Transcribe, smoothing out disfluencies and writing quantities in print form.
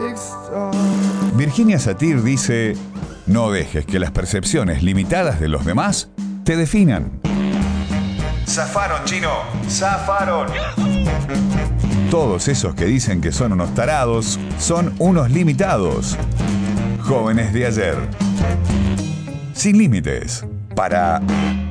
Virginia Satir dice: no dejes que las percepciones limitadas de los demás te definan. Zafaron, chino, zafaron. Todos esos que dicen que son unos tarados son unos limitados. Jóvenes de ayer. Sin límites. Para